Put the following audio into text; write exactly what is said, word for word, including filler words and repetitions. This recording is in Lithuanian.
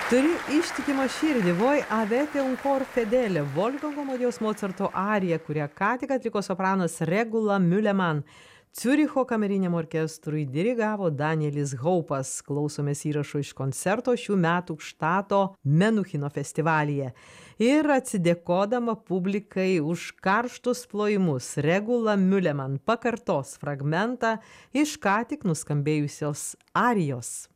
Turiu ištikimą širdį, voi avete un cor fedele, Wolfgango Amadeus Mozarto arija, kurią ką tik atliko sopranas Regula Müllemann. Ciuricho kameriniam orkestrui dirigavo Danielis Haupas. Klausomės įrašo iš koncerto šių metų Gštato Menuchino festivalyje. Ir atsidėkodama publikai už karštus plojimus, Regula Müllemann pakartos fragmentą iš ką tik nuskambėjusios arijos.